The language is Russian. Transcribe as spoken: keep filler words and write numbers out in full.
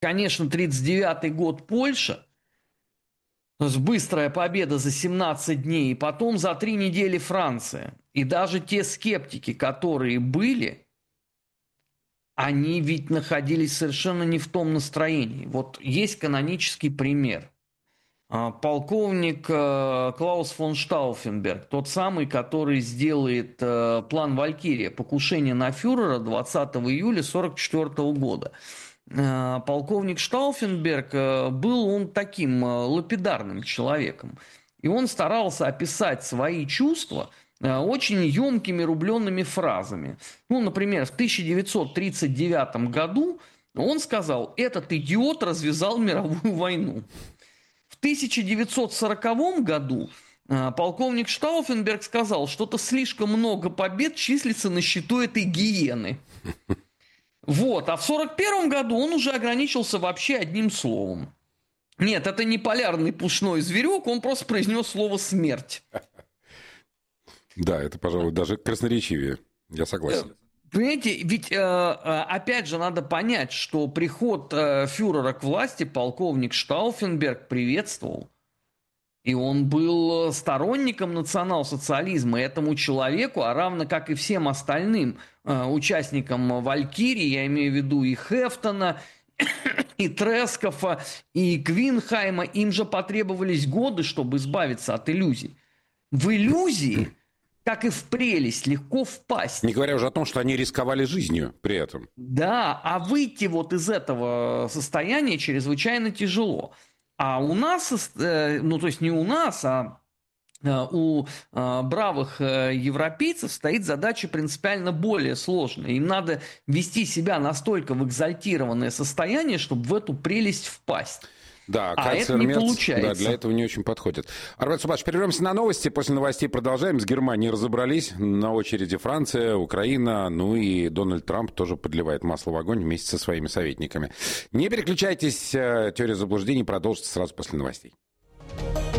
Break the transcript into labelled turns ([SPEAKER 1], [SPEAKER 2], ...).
[SPEAKER 1] конечно, тридцать девятый год Польша, то есть быстрая победа за семнадцать дней, и потом за три недели Франция. И даже те скептики, которые были, они ведь находились совершенно не в том настроении. Вот есть канонический пример. Полковник Клаус фон Штауфенберг, тот самый, который сделает план «Валькирия», покушение на фюрера двадцатого июля сорок четвёртого года. Полковник Штауфенберг был он таким лапидарным человеком. И он старался описать свои чувства очень емкими рубленными фразами. Ну, например, в тысяча девятьсот тридцать девятом году он сказал: «Этот идиот развязал мировую войну». В тысяча девятьсот сороковом году полковник Штауфенберг сказал: «Что-то слишком много побед числится на счету этой гиены». Вот. А в сорок первом году он уже ограничился вообще одним словом. Нет, это не полярный пушной зверек, он просто произнес слово «смерть».
[SPEAKER 2] Да, это, пожалуй, даже красноречивее. Я согласен.
[SPEAKER 1] Понимаете, ведь, опять же, надо понять, что приход фюрера к власти полковник Штауфенберг приветствовал. И он был сторонником национал-социализма. Этому человеку, а равно как и всем остальным участникам «Валькирии», я имею в виду и Хефтона, и Трескофа, и Квинхайма, им же потребовались годы, чтобы избавиться от иллюзий. В иллюзии, как и в прелесть, легко впасть. Не
[SPEAKER 2] говоря уже о том, что они рисковали жизнью при этом.
[SPEAKER 1] Да, а выйти вот из этого состояния чрезвычайно тяжело. А у нас, ну то есть не у нас, а у бравых европейцев стоит задача принципиально более сложная. Им надо вести себя настолько в экзальтированное состояние, чтобы в эту прелесть впасть.
[SPEAKER 2] Да,
[SPEAKER 1] а это не получается.
[SPEAKER 2] Да, для этого не очень подходит. Армен Субаш, прервемся на новости. После новостей продолжаем. С Германией разобрались. На очереди Франция, Украина. Ну и Дональд Трамп тоже подливает масло в огонь вместе со своими советниками. Не переключайтесь. Теория заблуждений продолжится сразу после новостей.